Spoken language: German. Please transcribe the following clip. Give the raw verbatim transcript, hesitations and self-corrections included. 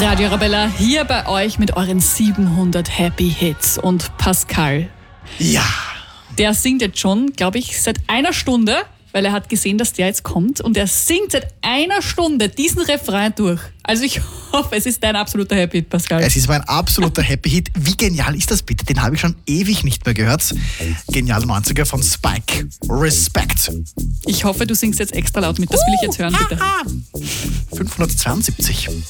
Radio Arabella hier bei euch mit euren siebenhundert Happy Hits. Und Pascal, Ja. der singt jetzt schon, glaube ich, seit einer Stunde, weil er hat gesehen, dass der jetzt kommt. Und er singt seit einer Stunde diesen Refrain durch. Also ich hoffe, es ist dein absoluter Happy Hit, Pascal. Es ist mein absoluter Happy Hit. Wie genial ist das bitte? Den habe ich schon ewig nicht mehr gehört. Genial neunziger von Spike. Respect. Ich hoffe, du singst jetzt extra laut mit. Das will ich jetzt hören, bitte. fünfhundertzweiundsiebzig.